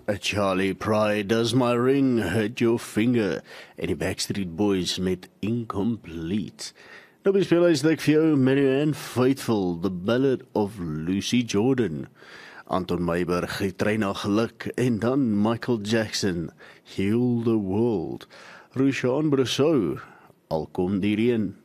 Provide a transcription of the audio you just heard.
A Charlie Pride, Does My Ring Hurt Your Finger? En die Backstreet Boys met Incomplete. Nou bespeel ek vir jou Marianne Faithfull, The Ballad of Lucy Jordan. Anton Meiberg, Trein na Geluk, en dan Michael Jackson, Heal the World. Rushan Bressou, Al kom die reën.